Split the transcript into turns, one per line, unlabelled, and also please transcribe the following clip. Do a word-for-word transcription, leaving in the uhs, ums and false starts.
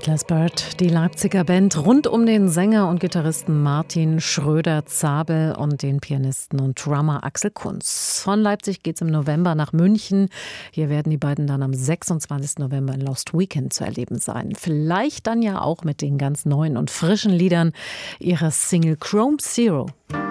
Atlas Bird, die Leipziger Band rund um den Sänger und Gitarristen Martin Schröder-Zabel und den Pianisten und Drummer Axel Kunz. Von Leipzig geht's im November nach München. Hier werden die beiden dann am sechsundzwanzigsten November in Lost Weekend zu erleben sein. Vielleicht dann ja auch mit den ganz neuen und frischen Liedern ihrer Single Chrome Zero.